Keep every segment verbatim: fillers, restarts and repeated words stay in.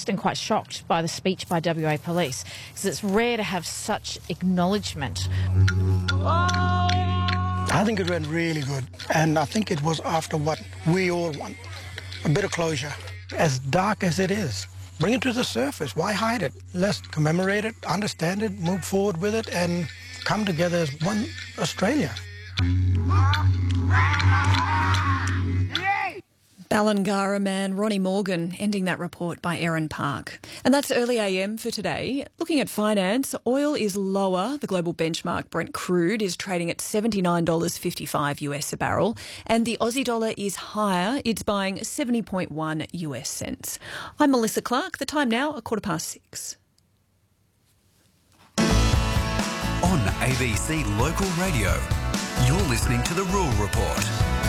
impressed and quite shocked by the speech by W A Police, because it's rare to have such acknowledgement. I think it went really good, and I think it was after what we all want, a bit of closure. As dark as it is, bring it to the surface. Why hide it? Let's commemorate it, understand it, move forward with it, and come together as one Australia. Ballangara man Ronnie Morgan ending that report by Erin Park. And that's Early A M for today. Looking at finance, oil is lower. The global benchmark Brent crude is trading at seventy-nine dollars fifty-five US a barrel. And the Aussie dollar is higher. It's buying seventy point one US cents. I'm Melissa Clark. The time now, a quarter past six. On A B C Local Radio, you're listening to The Rural Report.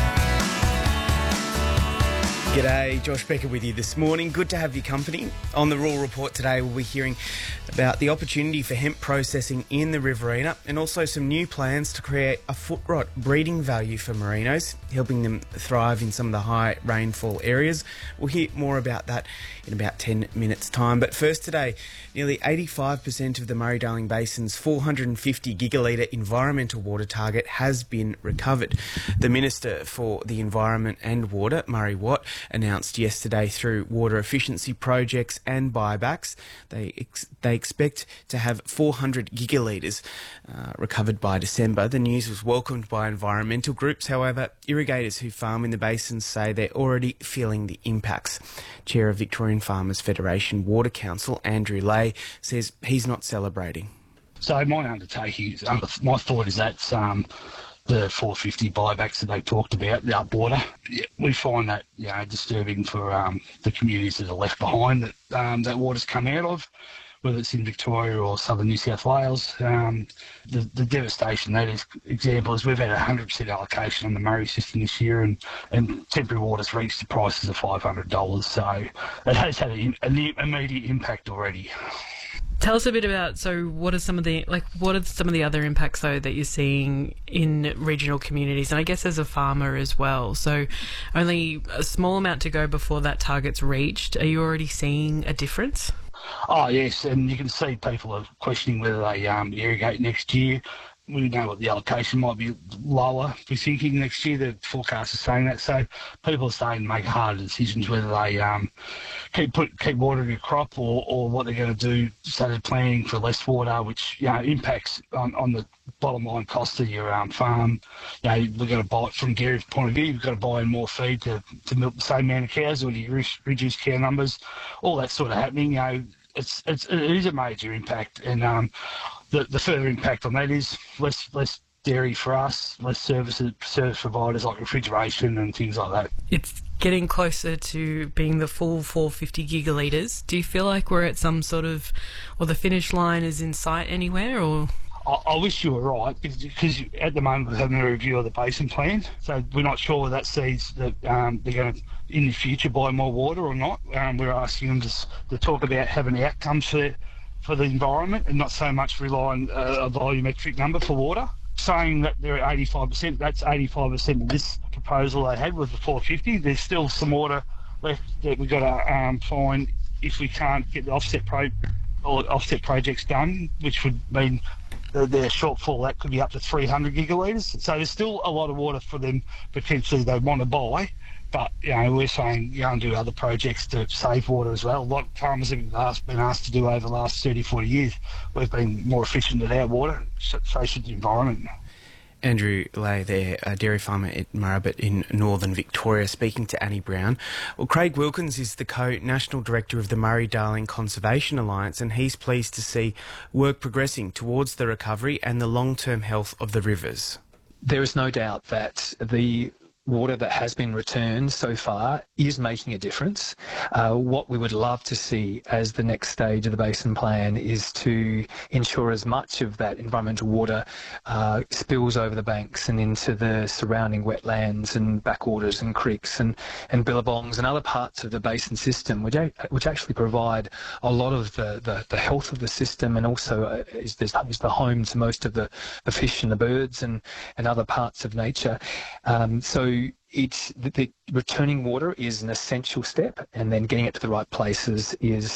G'day, Josh Becker with you this morning. Good to have your company. On the Rural Report today, we'll be hearing about the opportunity for hemp processing in the Riverina and also some new plans to create a foot rot breeding value for merinos, helping them thrive in some of the high rainfall areas. We'll hear more about that in about ten minutes' time. But first today, nearly eighty-five percent of the Murray-Darling Basin's four hundred fifty gigalitre environmental water target has been recovered. The Minister for the Environment and Water, Murray Watt, announced yesterday through water efficiency projects and buybacks they ex- they expect to have four hundred gigalitres uh, recovered by December. The news was welcomed by environmental groups. However, irrigators who farm in the basin say they're already feeling the impacts. Chair of Victorian Farmers Federation Water Council, Andrew Lay, says he's not celebrating. So my undertaking, is, um, my thought is that um, the four hundred fifty buybacks that they talked about, the upwater, we find that, you know, disturbing for um, the communities that are left behind that um, that water's come out of, whether it's in Victoria or southern New South Wales. Um, the, the devastation that is, example is we've had a one hundred percent allocation on the Murray system this year, and, and temporary water's reached the prices of five hundred dollars, so it has had an, an immediate impact already. Tell us a bit about, so what are some of the, like, what are some of the other impacts, though, that you're seeing in regional communities? And I guess as a farmer as well. So only a small amount to go before that target's reached. Are you already seeing a difference? Oh, yes, and you can see people are questioning whether they um, irrigate next year. We know what the allocation might be lower. We're thinking next year, the forecast is saying that. So people are starting to make harder decisions whether they um, keep put, keep watering a crop or, or what they're going to do, started planning for less water, which, you know, impacts on, on the bottom line cost of your um, farm. You know, we're going to buy, from Gary's point of view, you've got to buy in more feed to, to milk the same amount of cows, or do you re- reduce cow numbers? All that sort of happening. You know, it's, it's, it is a major impact, and um, The, the further impact on that is less less dairy for us, less services, service providers like refrigeration and things like that. It's getting closer to being the full four hundred fifty gigalitres. Do you feel like we're at some sort of, or the finish line is in sight anywhere, or...? I, I wish you were right, because at the moment we're having a review of the basin plan, so we're not sure whether that sees that um, they're going to, in the future, buy more water or not. Um, we're asking them to, to talk about having outcomes for for the environment and not so much rely on uh, a volumetric number for water. Saying that they're at eighty-five percent, that's eighty-five percent of this proposal they had with the four hundred fifty. There's still some water left that we've got to um, find if we can't get the offset pro or offset projects done, which would mean the, their shortfall, that could be up to three hundred gigalitres. So there's still a lot of water for them potentially they want to buy. But, you know, we're saying you go and do other projects to save water as well. A lot of farmers have been asked, been asked to do over the last thirty, forty years. We've been more efficient at our water, so should the environment. Andrew Lay there, a dairy farmer at Murrabit in northern Victoria, speaking to Annie Brown. Well, Craig Wilkins is the co-national director of the Murray-Darling Conservation Alliance, and he's pleased to see work progressing towards the recovery and the long-term health of the rivers. There is no doubt that the water that has been returned so far is making a difference. Uh, what we would love to see as the next stage of the basin plan is to ensure as much of that environmental water uh, spills over the banks and into the surrounding wetlands and backwaters and creeks and, and billabongs and other parts of the basin system, which, which actually provide a lot of the, the, the health of the system, and also uh, is, is the home to most of the, the fish and the birds and, and other parts of nature. Um, so it's the, the returning water is an essential step, and then getting it to the right places is